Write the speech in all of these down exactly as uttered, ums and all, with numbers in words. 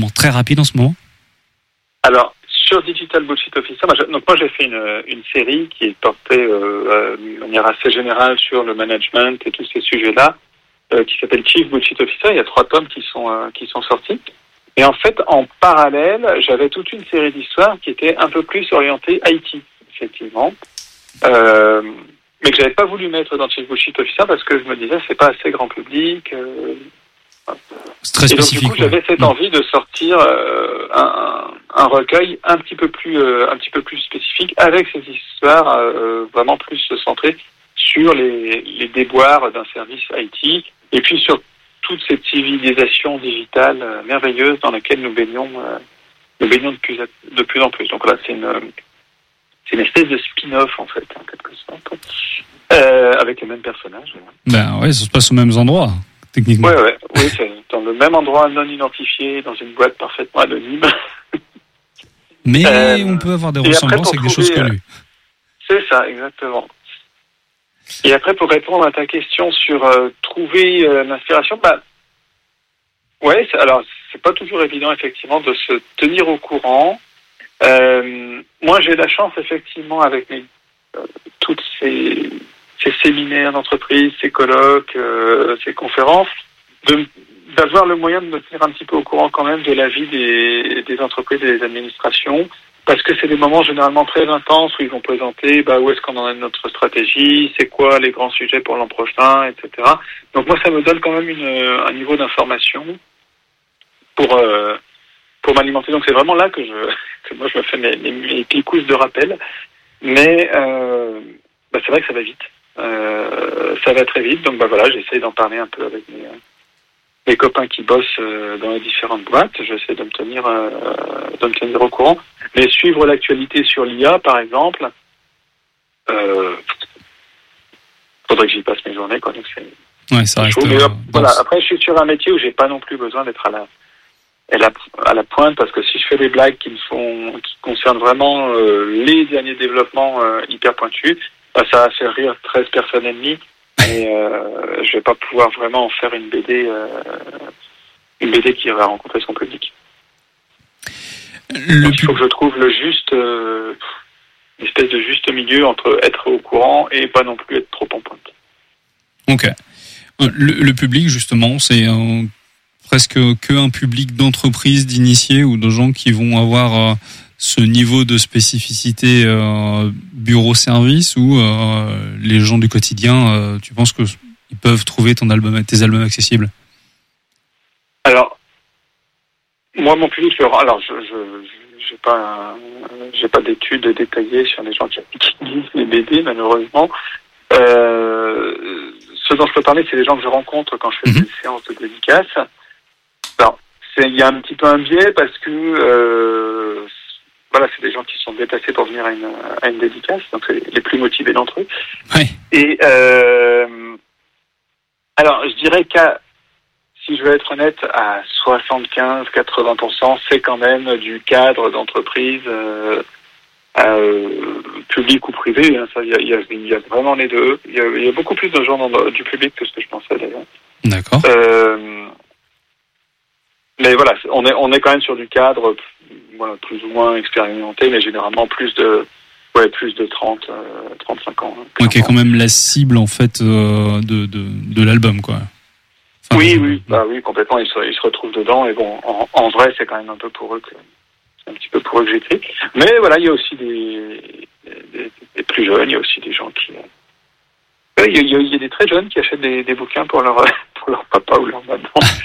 vraiment très rapide en ce moment? Alors, sur Digital Bullshit Officer, moi, je, donc moi j'ai fait une, une série qui est portée euh, de manière assez générale sur le management et tous ces sujets-là, euh, qui s'appelle Chief Bullshit Officer. Il y a trois tomes qui sont euh, qui sont sortis. Et en fait, en parallèle, j'avais toute une série d'histoires qui étaient un peu plus orientées I T, effectivement. Euh, mais que j'avais pas voulu mettre dans Chief Bullshit Officer parce que je me disais c'est pas assez grand public. Euh, c'est très spécifique. Et donc du coup, j'avais cette ouais. envie de sortir euh, un, un recueil un petit peu plus euh, un petit peu plus spécifique avec ces histoires euh, vraiment plus centrées sur les, les déboires d'un service I T et puis sur toute cette civilisation digitale euh, merveilleuse dans laquelle nous baignons euh, nous baignons de plus, de plus en plus. Donc là, c'est une c'est une espèce de spin-off en fait, en quelque sorte, euh, avec les mêmes personnages. Ben ouais, ça se passe aux mêmes endroits, techniquement. Ouais, ouais, oui, c'est dans le même endroit non identifié, dans une boîte parfaitement anonyme. Mais euh, on peut avoir des ressemblances avec des choses connues. C'est ça, exactement. Et après, pour répondre à ta question sur euh, trouver euh, l'inspiration, bah, ouais, c'est, alors c'est pas toujours évident effectivement de se tenir au courant. Euh, moi, j'ai la chance effectivement avec mes euh, toutes ces, ces séminaires d'entreprise, ces colloques, euh, ces conférences, de, d'avoir le moyen de me tenir un petit peu au courant quand même de la vie des, des entreprises et des administrations, parce que c'est des moments généralement très intenses où ils vont présenter bah, où est-ce qu'on en est de notre stratégie, c'est quoi les grands sujets pour l'an prochain, et cetera. Donc moi, ça me donne quand même une, un niveau d'information pour euh, pour m'alimenter. Donc c'est vraiment là que je que moi je me fais mes, mes, mes picousses de rappel. Mais euh, bah, c'est vrai que ça va vite. Euh, ça va très vite. Donc bah voilà, j'essaie d'en parler un peu avec mes, mes copains qui bossent euh, dans les différentes boîtes. J'essaie de me tenir euh, de me tenir au courant. Mais suivre l'actualité sur l'I A, par exemple, euh, faudrait que j'y passe mes journées, quoi. Donc c'est ouais, ça reste. Mais, Euh, voilà. Après, je suis sur un métier où j'ai pas non plus besoin d'être à la à la pointe, parce que si je fais des blagues qui me font, qui concernent vraiment euh, les derniers développements euh, hyper pointus, bah, ça va faire rire treize personnes et demie, et euh, je vais pas pouvoir vraiment en faire une B D, euh, une B D qui va rencontrer son public. Le Donc, il faut que je trouve le juste, euh, une espèce de juste milieu entre être au courant et pas non plus être trop en pointe. Ok. Le, le public, justement, c'est un presque qu'un public d'entreprises, d'initiés ou de gens qui vont avoir euh, ce niveau de spécificité euh, bureau-service, ou euh, les gens du quotidien, euh, tu penses qu'ils peuvent trouver ton album, tes albums accessibles? Alors, moi, mon public, alors je, je j'ai pas j'ai pas d'études détaillées sur les gens qui utilisent les B D, malheureusement. Euh, ce dont je peux parler, c'est les gens que je rencontre quand je fais mmh. des séances de dédicace. Alors, c'est, il y a un petit peu un biais parce que euh, voilà, c'est des gens qui sont déplacés pour venir à une, à une dédicace, donc c'est les plus motivés d'entre eux. Ouais. Et euh, alors, je dirais qu'à, si je veux être honnête, à soixante-quinze à quatre-vingts pour cent, c'est quand même du cadre d'entreprise, euh, euh, public ou privé. Hein, ça, il y a, il y, a, il y a vraiment les deux. Il y a, il y a beaucoup plus de gens dans, du public que ce que je pensais d'ailleurs. D'accord. Euh, mais voilà, on est on est quand même sur du cadre, voilà, plus ou moins expérimenté, mais généralement plus de ouais plus de trente, trente-cinq ans. Hein, ok, quand même la cible en fait euh, de, de de l'album, quoi. Enfin, oui, oui, bah oui, complètement. Ils se, ils se retrouvent dedans, et bon, en, en vrai, c'est quand même un peu pour eux que c'est un petit peu pour eux que j'écris. Mais voilà, il y a aussi des, des, des plus jeunes, il y a aussi des gens qui, euh, il, y a, il y a des très jeunes qui achètent des, des bouquins pour leur pour leur papa ou leur maman.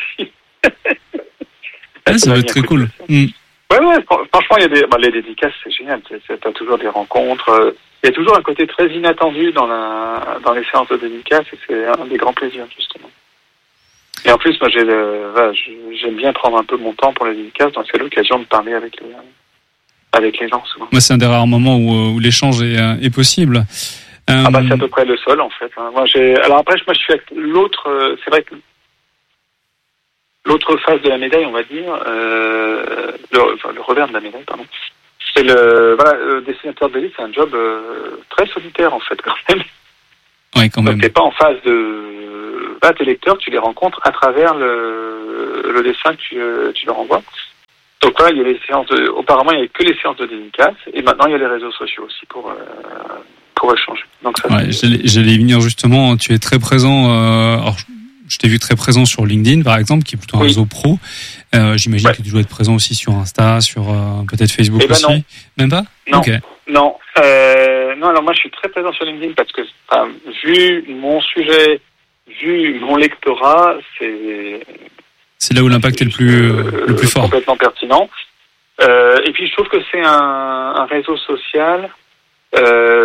Ah, ça va être très cool. Mm. Ouais, ouais, franchement, il y a des, bah, les dédicaces, c'est génial. T'as toujours des rencontres. Il y a toujours un côté très inattendu dans la, dans les séances de dédicaces, et c'est un des grands plaisirs, justement. Et en plus, moi, j'ai le, voilà, j'aime bien prendre un peu mon temps pour les dédicaces, donc c'est l'occasion de parler avec les, avec les gens, souvent. Moi, c'est un des rares moments où, où l'échange est, est possible. Euh... Ah bah, c'est à peu près le seul, en fait. Moi, j'ai, alors après, moi, je suis avec l'autre, c'est vrai que l'autre face de la médaille, on va dire, euh, le, enfin, le revers de la médaille, pardon, c'est le, voilà, le dessinateur de B D, c'est un job euh, très solitaire, en fait, quand même. Ouais, quand même. Donc, t'es pas en face de, bah, tes lecteurs, tu les rencontres à travers le, le dessin que tu, tu leur envoies. Donc là, il y a les séances de, auparavant, il n'y avait que les séances de dédicace, et maintenant, il y a les réseaux sociaux aussi pour, euh, pour échanger. Donc ça, ouais, j'allais, j'allais y venir justement, tu es très présent, euh, alors, je t'ai vu très présent sur LinkedIn, par exemple, qui est plutôt un oui. réseau pro. Euh, j'imagine ouais. que tu dois être présent aussi sur Insta, sur euh, peut-être Facebook eh ben aussi. Non. Même pas? Non. Okay. Non. Euh, non, alors moi, je suis très présent sur LinkedIn parce que, enfin, vu mon sujet, vu mon lectorat, c'est... C'est là où l'impact est le plus, euh, le plus fort. Complètement pertinent. Euh, et puis, je trouve que c'est un, un réseau social... Euh,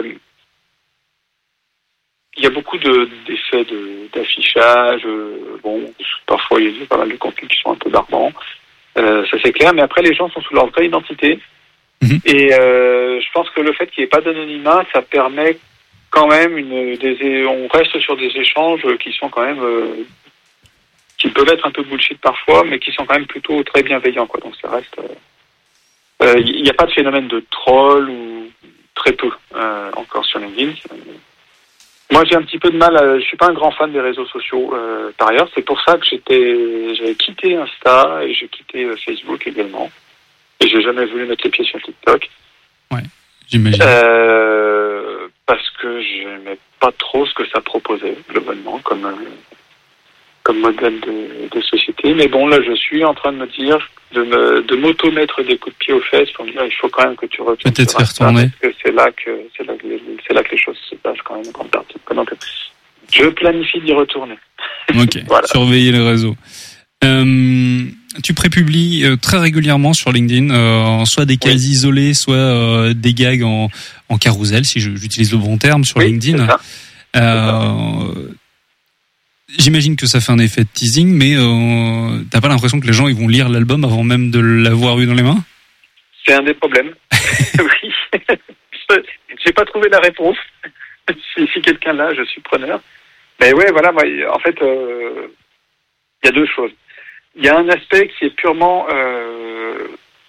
il y a beaucoup de, d'effets de, d'affichage. Euh, bon, parfois il y a pas mal de contenus qui sont un peu barbants. Euh, ça c'est clair. Mais après, les gens sont sous leur vraie identité. Mmh. Et euh, je pense que le fait qu'il n'y ait pas d'anonymat, ça permet quand même une. Des, on reste sur des échanges qui sont quand même, euh, qui peuvent être un peu bullshit parfois, mais qui sont quand même plutôt très bienveillants, quoi. Donc ça reste. Il euh, n'y a pas de phénomène de troll ou très peu euh, encore sur LinkedIn. Moi, j'ai un petit peu de mal. À, je suis pas un grand fan des réseaux sociaux. Euh, par ailleurs, c'est pour ça que j'étais, j'avais quitté Insta et j'ai quitté euh, Facebook également. Et j'ai jamais voulu mettre les pieds sur TikTok. Ouais, j'imagine. Euh, parce que j'aimais pas trop ce que ça proposait globalement comme euh, comme modèle de, de société. Mais bon, là, je suis en train de me dire, de me, de m'auto-mettre des coups de pied aux fesses pour me dire, il faut quand même que tu retournes. Peut-être faire tourner. Parce que c'est là que, c'est là que les, c'est là que les choses se passent quand même en grande partie. Donc, je planifie d'y retourner. Ok. Voilà. Surveiller les réseaux. Euh, tu prépublies euh, très régulièrement sur LinkedIn, euh, soit des cases oui. isolées, soit euh, des gags en, en carrousel, si je, j'utilise le bon terme, sur oui, LinkedIn. C'est ça. Euh, J'imagine que ça fait un effet de teasing, mais euh, t'as pas l'impression que les gens ils vont lire l'album avant même de l'avoir eu dans les mains? C'est un des problèmes. Oui. J'ai pas trouvé la réponse. Si, si quelqu'un l'a, je suis preneur. Mais ouais, voilà, moi, en fait, il euh, y a deux choses. Il y a un aspect qui est purement euh,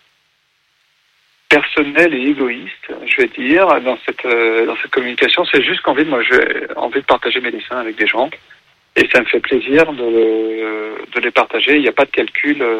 personnel et égoïste, je vais dire, dans cette euh, dans cette communication. C'est juste qu'envie de moi, j'ai envie de partager mes dessins avec des gens. Et ça me fait plaisir de, de les partager. Il n'y a pas de calcul euh,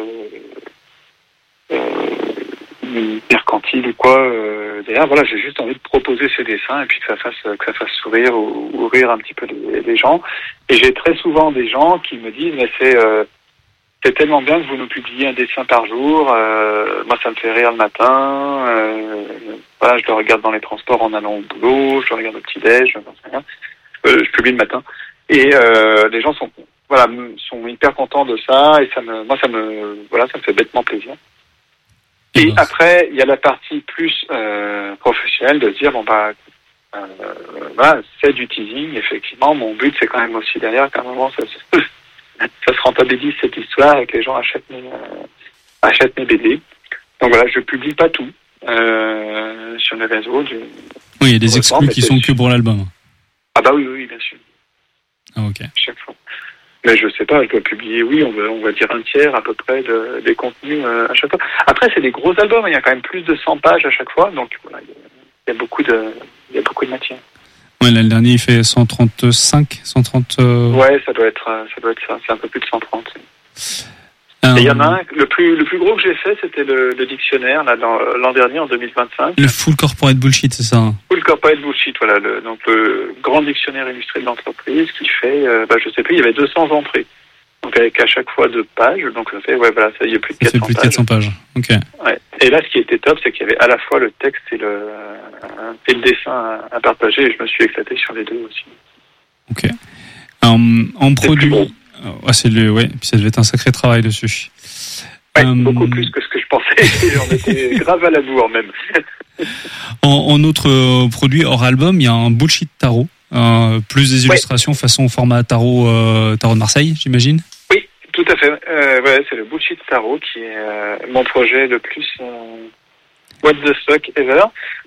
euh, mercantile ou quoi. Euh, derrière, voilà, j'ai juste envie de proposer ces dessins et puis que ça fasse que ça fasse sourire ou, ou rire un petit peu les, les gens. Et j'ai très souvent des gens qui me disent mais c'est euh, c'est tellement bien que vous nous publiez un dessin par jour. Euh, moi, ça me fait rire le matin. Euh, voilà, je le regarde dans les transports en allant au boulot. Je le regarde au petit déj. Je sais rien. Euh, je publie le matin. Et euh, les gens sont voilà sont hyper contents de ça et ça me moi ça me voilà ça me fait bêtement plaisir. Et mmh. après il y a la partie plus euh, professionnelle de se dire bon bah euh, voilà c'est du teasing effectivement. Mon but c'est quand même aussi derrière qu'à un moment ça se, ça se rentabilise cette histoire et que les gens achètent mes euh, achètent mes B D. Donc voilà, je publie pas tout euh, sur les réseaux. Du, oui, il y a des exclus qui sont que pour l'album. Ah bah oui oui bien sûr. Ah, ok. Chaque fois. Mais je sais pas, je dois publier, oui, on va, on va dire un tiers à peu près de, des contenus euh, à chaque fois. Après, c'est des gros albums, il y a quand même plus de cent pages à chaque fois, donc voilà, il y a, il y a beaucoup de, il y a beaucoup de matière. Ouais, là, le dernier, il fait cent trente-cinq, cent trente. Euh... Ouais, ça doit être, ça doit être ça, c'est un peu plus de cent trente. Et il y en a un, le plus, le plus gros que j'ai fait, c'était le, le dictionnaire, là, dans, l'an dernier, en deux mille vingt-cinq. Le Full Corporate Bullshit, c'est ça? Hein. Full Corporate Bullshit, voilà, le, donc le grand dictionnaire illustré de l'entreprise qui fait, euh, bah, je sais plus, il y avait deux cents entrées. Donc avec à chaque fois deux pages, donc ça fait, ouais, voilà, ça, il y a plus de quatre cents pages. Ça fait plus de quatre cents pages, ok. Ouais. Et là, ce qui était top, c'est qu'il y avait à la fois le texte et le, euh, et le dessin à, à partager, et je me suis éclaté sur les deux aussi. Ok. Um, en produit... Ah, c'est le, ouais, puis ça devait être un sacré travail dessus. Ouais, euh, beaucoup plus que ce que je pensais. J'en étais grave à la bourre même. en, en autre euh, produit hors album, il y a un bullshit tarot, euh, plus des illustrations ouais. façon format tarot, euh, tarot de Marseille, j'imagine. Oui, tout à fait. Euh, ouais, c'est le bullshit tarot qui est euh, mon projet le plus euh, what the fuck ever.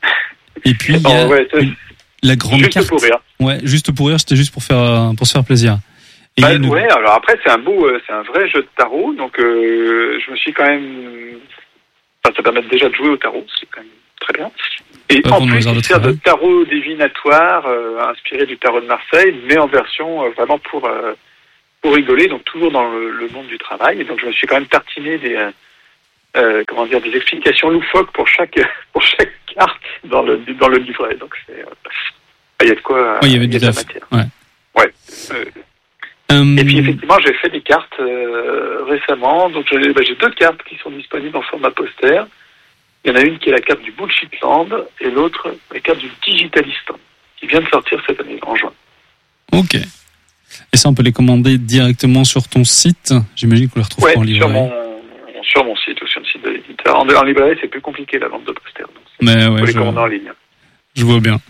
Et puis il y a ouais, la grande juste carte. Juste pour rire. Ouais, juste pour rire, c'était juste pour faire pour se faire plaisir. Bah, une... Ouais, alors après c'est un beau, euh, c'est un vrai jeu de tarot, donc euh, je me suis quand même, enfin ça permet déjà de jouer au tarot, c'est quand même très bien. Et pas en plus il sert de tarot divinatoire, euh, inspiré du tarot de Marseille, mais en version euh, vraiment pour euh, pour rigoler, donc toujours dans le, le monde du travail. Et donc je me suis quand même tartiné des euh, euh, comment dire, des explications loufoques pour chaque pour chaque carte dans le dans le livret. Donc c'est, euh, il y a de quoi. Oui, il y avait il y a du de la taf. matière. Ouais. Ouais. Euh, Euh, Et puis effectivement, j'ai fait des cartes euh, récemment. Donc j'ai, bah, j'ai deux cartes qui sont disponibles en format poster. Il y en a une qui est la carte du Bullshitland et l'autre la carte du Digitalistan, qui vient de sortir cette année en juin. Ok. Et ça, on peut les commander directement sur ton site. J'imagine qu'on les retrouve Ouais, pas en librairie. sur mon sur mon site ou sur le site de l'éditeur. En, en librairie, c'est plus compliqué la vente de posters. Donc Mais on ouais, peut les je, commander en ligne. je vois bien.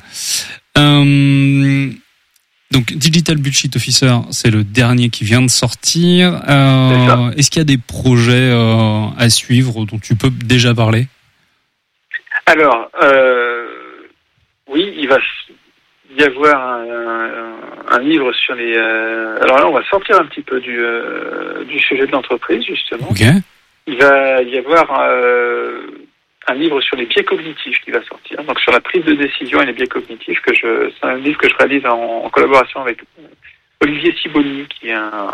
Euh, donc, Digital Bullshit Officer, c'est le dernier qui vient de sortir. Euh, C'est ça. est-ce qu'il y a des projets euh, à suivre dont tu peux déjà parler? Alors, euh, oui, il va y avoir un, un, un livre sur les... Euh, alors là, on va sortir un petit peu du, euh, du sujet de l'entreprise, justement. Ok. Il va y avoir euh, un livre sur les biais cognitifs qui va sortir, donc sur la prise de décision et les biais cognitifs. Que je, c'est un livre que je réalise en, en collaboration avec Olivier Siboni, qui est un,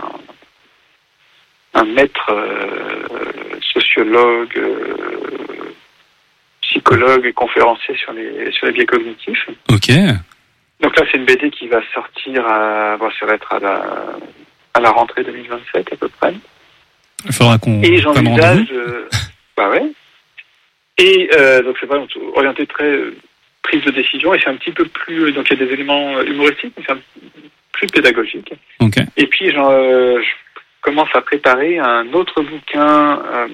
un maître euh, sociologue, euh, psychologue et conférencier sur les sur les biais cognitifs. Ok. Donc là, c'est une B D qui va sortir, à, bon, ça va être à la à la rentrée deux mille vingt-sept à peu près. Il faudra qu'on Et prenne rendez-vous. j'envisage, euh, bah ouais. Et euh, donc c'est pas orienté très euh, prise de décision et c'est un petit peu plus, donc il y a des éléments humoristiques, mais c'est un plus pédagogique. Ok. Et puis j'en, euh, je commence à préparer un autre bouquin euh,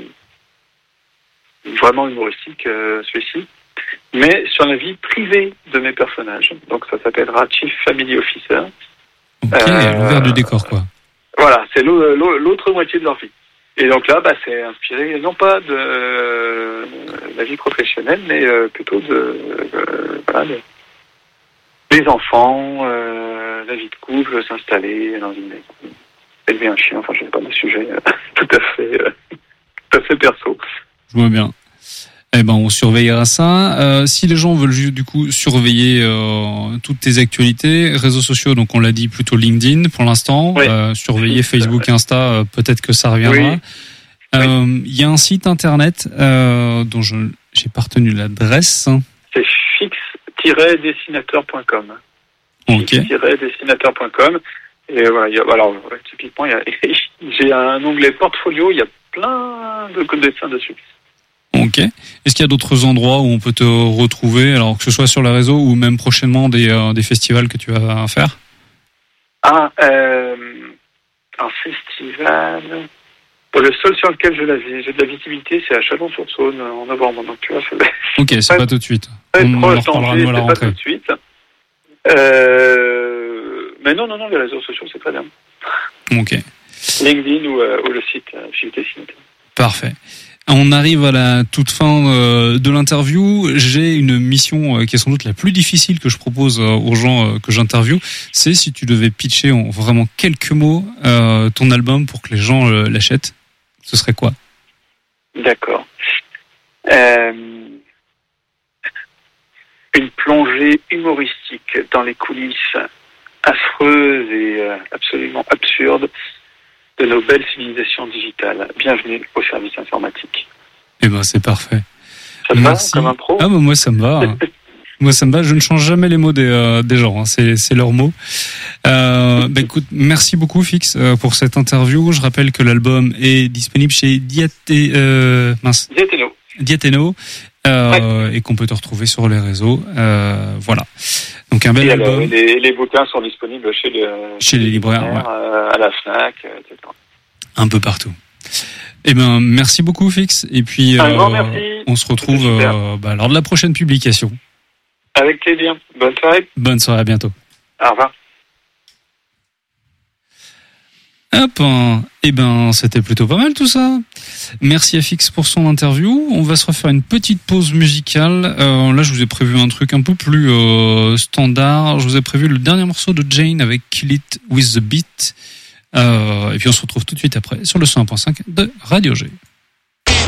vraiment humoristique, euh, celui-ci, mais sur la vie privée de mes personnages. Donc ça s'appellera Chief Family Officer. Ok. Euh, L'envers du décor, quoi. Voilà, c'est l'au- l'au- l'autre moitié de leur vie. Et donc là, bah, c'est inspiré non pas de euh, la vie professionnelle, mais euh, plutôt de euh, voilà, de- des enfants, euh, la vie de couple, s'installer dans une maison, élever un chien. Enfin, je sais pas, des sujets euh, tout à fait, euh, tout à fait perso. Je vois bien. Eh ben, on surveillera ça. Euh, si les gens veulent juste, du coup, surveiller euh, toutes tes actualités, réseaux sociaux, donc on l'a dit plutôt LinkedIn pour l'instant. Oui. Euh, surveiller Facebook, Insta, euh, peut-être que ça reviendra. Oui. Il euh, y a un site internet euh, dont je j'ai pas retenu l'adresse. C'est fixe tiret dessinateur point com. Ok. fixe tiret dessinateur point com. Et voilà, il y a, alors ouais, typiquement, il y a, j'ai un onglet portfolio, il y a plein de dessins dessus. Ok. Est-ce qu'il y a d'autres endroits où on peut te retrouver, alors que ce soit sur les réseaux ou même prochainement des, euh, des festivals que tu vas faire? Ah, euh, un festival. Bon, le seul sur lequel j'ai, la, j'ai de la visibilité, c'est à Chalon-sur-Saône en novembre. Donc tu vois, c'est, Ok, c'est pas, pas tout de suite. pas On en proche reparlera d'Angers, nous à la c'est pas rentrée. tout de suite. Euh, mais non, non, non, les réseaux sociaux, c'est très bien. Ok. LinkedIn ou, euh, ou le site euh, Fixe Dessinateur. Parfait. On arrive à la toute fin euh, de l'interview. J'ai une mission euh, qui est sans doute la plus difficile que je propose euh, aux gens euh, que j'interviewe. C'est si tu devais pitcher en vraiment quelques mots euh, ton album pour que les gens euh, l'achètent. Ce serait quoi? D'accord. Euh, une plongée humoristique dans les coulisses affreuses et euh, absolument absurdes de nos belles civilisations digitales. Bienvenue au service informatique. Eh ben, c'est parfait. Ça te va Merci. comme impro? Ah, bah, moi, ça me va. Moi, ça me va. Je ne change jamais les mots des, euh, des gens. Hein. C'est, c'est leurs mots. Euh, bah, écoute, merci beaucoup, Fix, euh, pour cette interview. Je rappelle que l'album est disponible chez Diaté, euh, mince. Diathéno. Diathéno. Euh, ouais. Et qu'on peut te retrouver sur les réseaux. Euh, voilà. Donc, un bel et album. Alors, les, les bouquins sont disponibles chez, le, chez les libraires, ouais. euh, à la Fnac, et cetera. Un peu partout. Eh ben, merci beaucoup, Fix. Et puis, un euh, grand merci. On se retrouve euh, bah, lors de la prochaine publication. Avec plaisir. Bonne soirée. Bonne soirée, à bientôt. Au revoir. Hop, hein. Eh ben, c'était plutôt pas mal tout ça. Merci à Fix pour son interview. On va se refaire une petite pause musicale. Euh, là, je vous ai prévu un truc un peu plus euh, standard. Je vous ai prévu le dernier morceau de Jane avec Kill It With The Beat. Euh, et puis on se retrouve tout de suite après sur le cent un point cinq de Radio G.